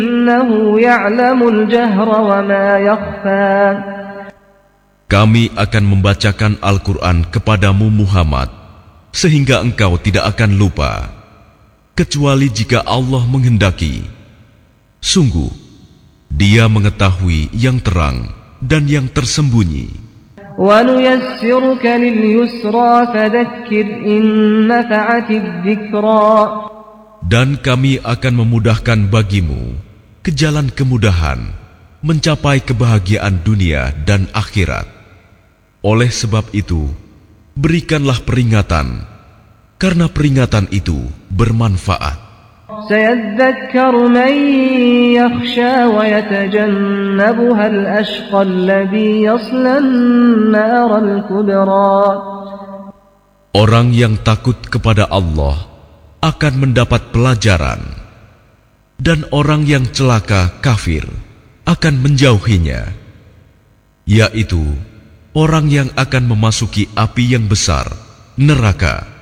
Innahu ya'lamul jahra wa ma yakhfa. Kami akan membacakan Al-Quran kepadamu Muhammad, sehingga engkau tidak akan lupa, kecuali jika Allah menghendaki. Sungguh, Dia mengetahui yang terang dan yang tersembunyi. وَنُيَسِّرُكَ لِلْيُسْرَى فَذَكِّرْ إِن نَّفَعَتِ الذِّكْرَى. Dan kami akan memudahkan bagimu ke jalan kemudahan mencapai kebahagiaan dunia dan akhirat. Oleh sebab itu, berikanlah peringatan, karena peringatan itu bermanfaat. سَيَذَّكَّرُ مَن يَخْشَىٰ وَيَتَجَنَّبُهَا الْأَشْقَى الَّذِي يَصْلَى النَّارَ الْكُبْرَى. Orang yang takut kepada Allah akan mendapat pelajaran, dan orang yang celaka kafir akan menjauhinya, yaitu orang yang akan memasuki api yang besar, neraka.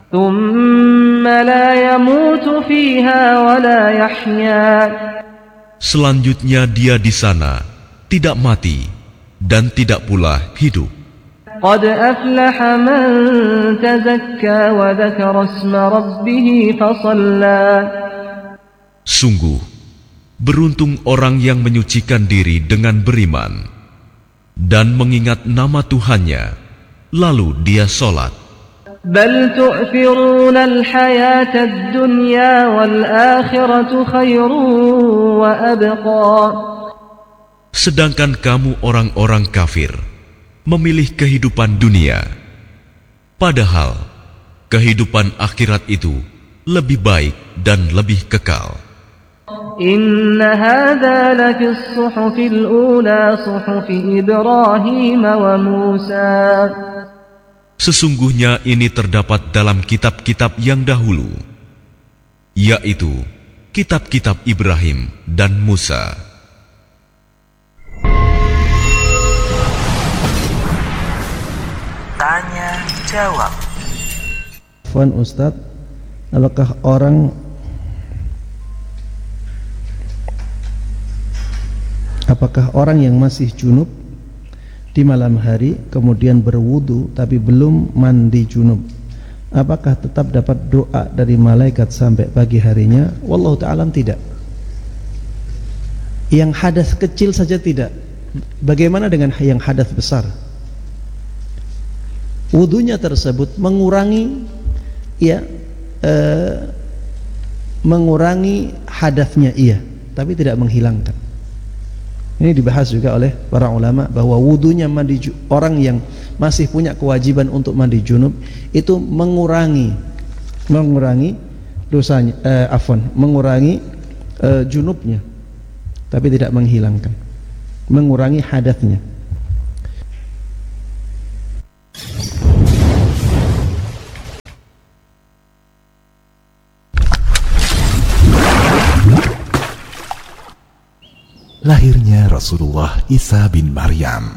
Selanjutnya dia di sana tidak mati dan tidak pula hidup. قد أفلح من تزكى وذكر اسم ربه فصلى. Sungguh, beruntung orang yang menyucikan diri dengan beriman dan mengingat nama Tuhannya, lalu dia sholat. بل تؤثرون الحياة الدنيا والآخرة خير وأبقى. Sedangkan kamu orang-orang kafir memilih kehidupan dunia, padahal kehidupan akhirat itu lebih baik dan lebih kekal. Inna hadza lafis suhufil ula suhufi Ibrahim wa Musa. Sesungguhnya ini terdapat dalam kitab-kitab yang dahulu, yaitu kitab-kitab Ibrahim dan Musa. Tanya jawab. Puan Ustadz, apakah orang yang masih junub di malam hari kemudian berwudu tapi belum mandi junub, apakah tetap dapat doa dari malaikat sampai pagi harinya? Wallahu ta'ala tidak. Yang hadas kecil saja tidak. Bagaimana dengan yang hadas besar? Wudunya tersebut mengurangi mengurangi hadasnya tapi tidak menghilangkan. Ini dibahas juga oleh para ulama bahwa wudunya orang yang masih punya kewajiban untuk mandi junub itu mengurangi dosanya, mengurangi junubnya, tapi tidak menghilangkan, mengurangi hadasnya. Lahirnya Rasulullah Isa bin Maryam.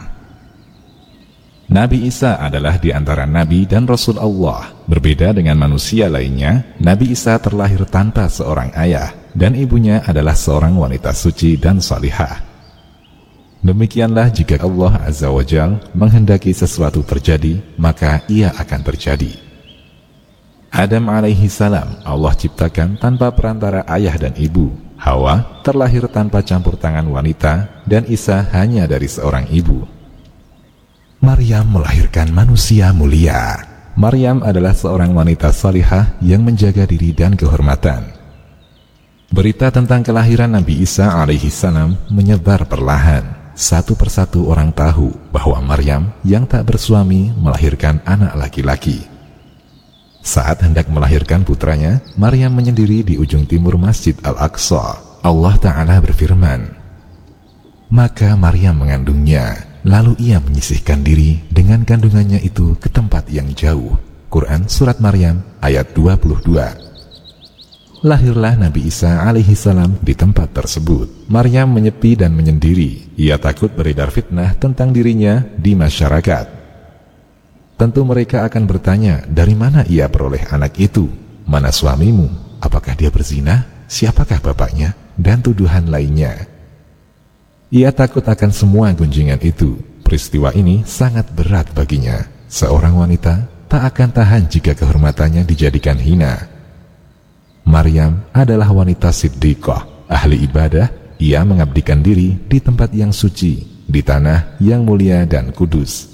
Nabi Isa adalah di antara Nabi dan Rasul Allah. Berbeda dengan manusia lainnya, Nabi Isa terlahir tanpa seorang ayah, dan ibunya adalah seorang wanita suci dan salihah. Demikianlah jika Allah Azza wa Jalla menghendaki sesuatu terjadi, maka ia akan terjadi. Adam alaihi salam Allah ciptakan tanpa perantara ayah dan ibu. Hawa terlahir tanpa campur tangan wanita, dan Isa hanya dari seorang ibu. Maryam melahirkan manusia mulia. Maryam adalah seorang wanita salihah yang menjaga diri dan kehormatan. Berita tentang kelahiran Nabi Isa alaihi salam menyebar perlahan. Satu persatu orang tahu bahwa Maryam yang tak bersuami melahirkan anak laki-laki. Saat hendak melahirkan putranya, Maryam menyendiri di ujung timur Masjid Al-Aqsa. Allah Ta'ala berfirman, maka Maryam mengandungnya, lalu ia menyisihkan diri dengan kandungannya itu ke tempat yang jauh. Quran Surat Maryam ayat 22. Lahirlah Nabi Isa alaihi salam di tempat tersebut. Maryam menyepi dan menyendiri. Ia takut beredar fitnah tentang dirinya di masyarakat. Tentu mereka akan bertanya, dari mana ia peroleh anak itu? Mana suamimu? Apakah dia berzina? Siapakah bapaknya? dan tuduhan lainnya. Ia takut akan semua gunjingan itu. Peristiwa ini sangat berat baginya. Seorang wanita tak akan tahan jika kehormatannya dijadikan hina. Maryam adalah wanita siddiqah, ahli ibadah. Ia mengabdikan diri di tempat yang suci, di tanah yang mulia dan kudus.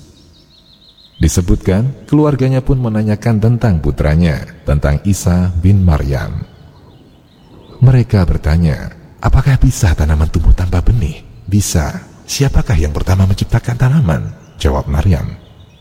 Disebutkan, keluarganya pun menanyakan tentang putranya, tentang Isa bin Maryam. Mereka bertanya, apakah bisa tanaman tumbuh tanpa benih? Bisa. Siapakah yang pertama menciptakan tanaman? Jawab Maryam.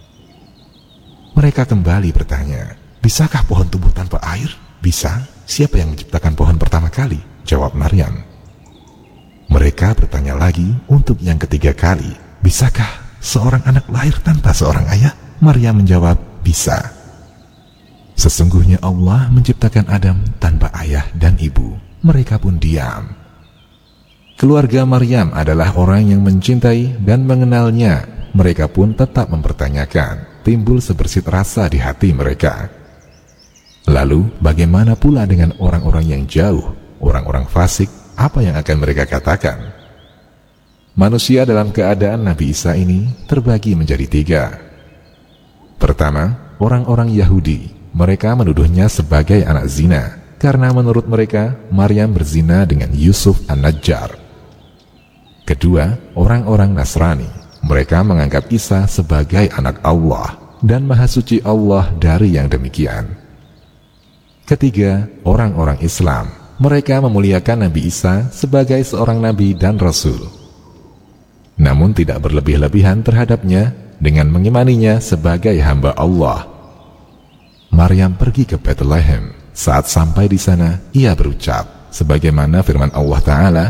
Mereka kembali bertanya, bisakah pohon tumbuh tanpa air? Bisa. Siapa yang menciptakan pohon pertama kali? Jawab Maryam. Mereka bertanya lagi untuk yang ketiga kali, bisakah seorang anak lahir tanpa seorang ayah? Maryam menjawab, bisa. Sesungguhnya Allah menciptakan Adam tanpa ayah dan ibu. Mereka pun diam. Keluarga Maryam adalah orang yang mencintai dan mengenalnya. Mereka pun tetap mempertanyakan. Timbul sebersit rasa di hati mereka. Lalu, bagaimana pula dengan orang-orang yang jauh, orang-orang fasik? Apa yang akan mereka katakan? Manusia dalam keadaan Nabi Isa ini terbagi menjadi 3. Pertama, orang-orang Yahudi. Mereka menuduhnya sebagai anak zina, karena menurut mereka, Maryam berzina dengan Yusuf An-Najjar. Kedua, orang-orang Nasrani. Mereka menganggap Isa sebagai anak Allah dan Maha Suci Allah dari yang demikian. Ketiga, orang-orang Islam. Mereka memuliakan Nabi Isa sebagai seorang nabi dan rasul, namun tidak berlebih-lebihan terhadapnya dengan mengimaninya sebagai hamba Allah. Maryam pergi ke Bethlehem. Saat sampai di sana, ia berucap, sebagaimana firman Allah Ta'ala,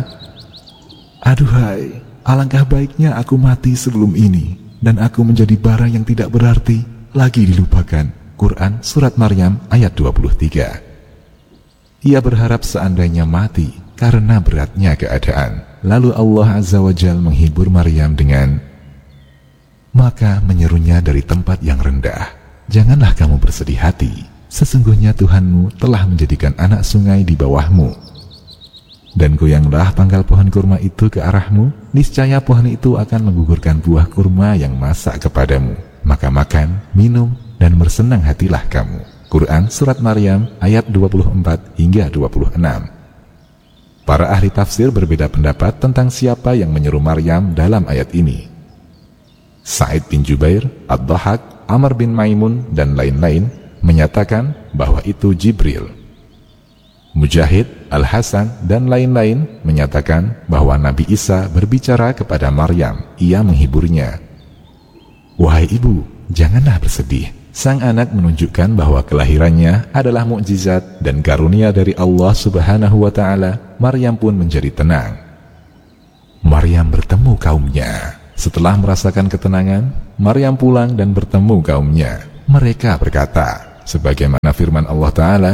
aduhai, alangkah baiknya aku mati sebelum ini, dan aku menjadi barang yang tidak berarti, lagi dilupakan. Quran Surat Maryam ayat 23. Ia berharap seandainya mati karena beratnya keadaan. Lalu Allah Azza wa Jalla menghibur Maryam dengan, maka menyerunya dari tempat yang rendah, janganlah kamu bersedih hati, sesungguhnya Tuhanmu telah menjadikan anak sungai di bawahmu. Dan goyanglah pangkal pohon kurma itu ke arahmu, niscaya pohon itu akan menggugurkan buah kurma yang masak kepadamu. Maka makan, minum, dan bersenang hatilah kamu. Quran Surat Maryam ayat 24 hingga 26. Para ahli tafsir berbeda pendapat tentang siapa yang menyeru Maryam dalam ayat ini. Sa'id bin Jubair, Ad-Dhahak, Amr bin Maimun, dan lain-lain menyatakan bahwa itu Jibril. Mujahid, Al-Hasan, dan lain-lain menyatakan bahwa Nabi Isa berbicara kepada Maryam. Ia menghiburnya. Wahai ibu, janganlah bersedih. Sang anak menunjukkan bahwa kelahirannya adalah mukjizat dan karunia dari Allah Subhanahu wa Ta'ala. Maryam pun menjadi tenang. Maryam bertemu kaumnya. Setelah merasakan ketenangan, Maryam pulang dan bertemu kaumnya. Mereka berkata, sebagaimana firman Allah Ta'ala,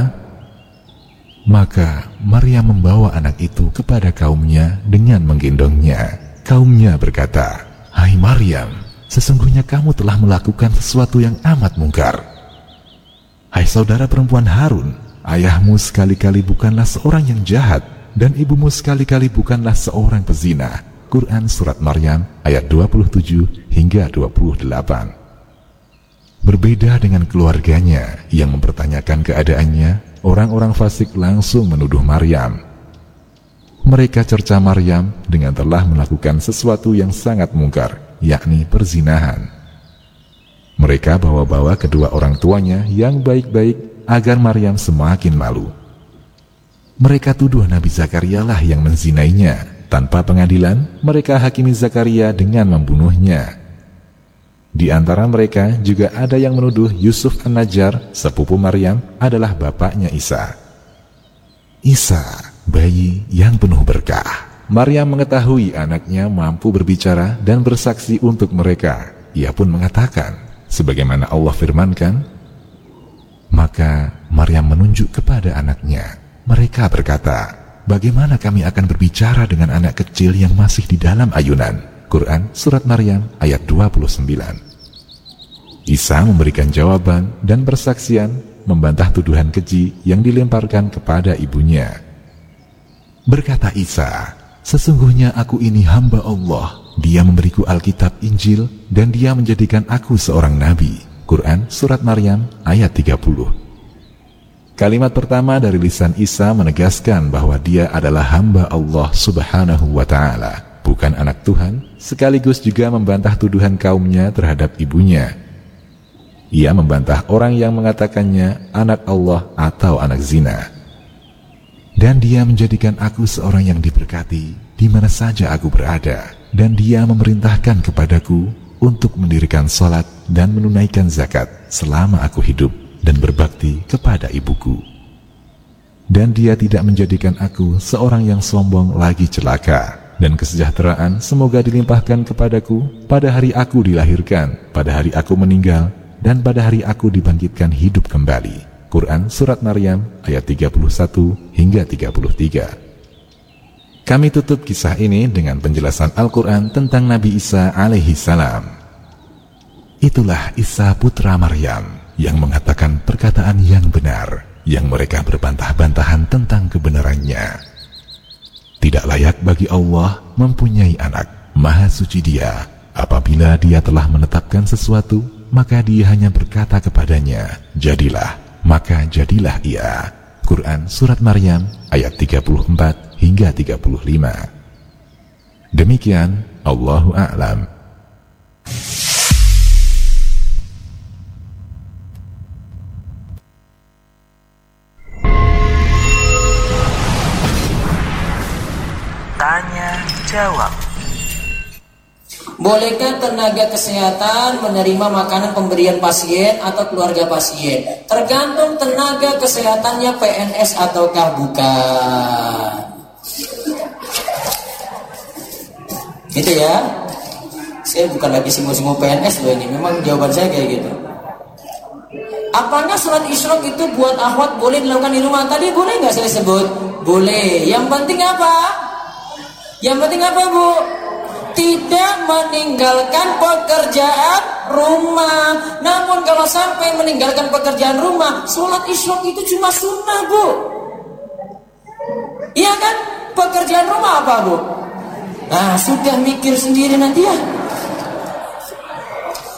maka Maryam membawa anak itu kepada kaumnya dengan menggendongnya. Kaumnya berkata, hai Maryam, sesungguhnya kamu telah melakukan sesuatu yang amat mungkar. Hai saudara perempuan Harun, ayahmu sekali-kali bukanlah seorang yang jahat, dan ibumu sekali-kali bukanlah seorang pezina. Quran Surat Maryam ayat 27 hingga 28. Berbeda dengan keluarganya yang mempertanyakan keadaannya, orang-orang fasik langsung menuduh Maryam. Mereka cerca Maryam dengan telah melakukan sesuatu yang sangat mungkar, yakni perzinahan. Mereka bawa-bawa kedua orang tuanya yang baik-baik agar Maryam semakin malu. Mereka tuduh Nabi Zakaria lah yang menzinainya. Tanpa pengadilan, mereka hakimi Zakaria dengan membunuhnya. Di antara mereka juga ada yang menuduh Yusuf An-Najjar, sepupu Maryam, adalah bapaknya Isa. Isa, bayi yang penuh berkah. Maryam mengetahui anaknya mampu berbicara dan bersaksi untuk mereka. Ia pun mengatakan, sebagaimana Allah firmankan, maka Maryam menunjuk kepada anaknya. Mereka berkata, bagaimana kami akan berbicara dengan anak kecil yang masih di dalam ayunan? Quran Surat Maryam ayat 29. Isa memberikan jawaban dan persaksian, membantah tuduhan keji yang dilemparkan kepada ibunya. Berkata Isa, "Sesungguhnya aku ini hamba Allah. Dia memberiku Alkitab, Injil, dan Dia menjadikan aku seorang nabi." Quran Surat Maryam ayat 30. Kalimat pertama dari lisan Isa menegaskan bahwa dia adalah hamba Allah Subhanahu wa Ta'ala, bukan anak Tuhan, sekaligus juga membantah tuduhan kaumnya terhadap ibunya. Ia membantah orang yang mengatakannya anak Allah atau anak zina. Dan Dia menjadikan aku seorang yang diberkati di mana saja aku berada, dan Dia memerintahkan kepadaku untuk mendirikan salat dan menunaikan zakat selama aku hidup dan berbakti kepada ibuku. Dan Dia tidak menjadikan aku seorang yang sombong lagi celaka, dan kesejahteraan semoga dilimpahkan kepadaku pada hari aku dilahirkan, pada hari aku meninggal, dan pada hari aku dibangkitkan hidup kembali. Quran Surat Maryam ayat 31 hingga 33. Kami tutup kisah ini dengan penjelasan Al-Quran tentang Nabi Isa alaihi salam. Itulah Isa putra Maryam yang mengatakan perkataan yang benar, yang mereka berbantah-bantahan tentang kebenarannya. Tidak layak bagi Allah mempunyai anak. Maha suci Dia. Apabila Dia telah menetapkan sesuatu, maka Dia hanya berkata kepadanya, jadilah, maka jadilah ia. Quran Surat Maryam ayat 34 hingga 35. Demikian, Allahu a'lam. Tanya jawab. Bolehkah tenaga kesehatan menerima makanan pemberian pasien atau keluarga pasien? Tergantung tenaga kesehatannya PNS ataukah bukan. Gitu ya. Saya bukan lagi singgung-singgung PNS loh ini. Memang jawaban saya kayak gitu. Apakah sholat isyraq itu buat akhwat boleh dilakukan di rumah? Tadi boleh nggak saya sebut? Boleh. Yang penting apa? Yang penting apa, Bu? Tidak meninggalkan pekerjaan rumah. Namun kalau sampai meninggalkan pekerjaan rumah, sholat isyraq itu cuma sunnah, Bu. Iya kan? Pekerjaan rumah apa, Bu? Nah, sudah mikir sendiri nanti ya.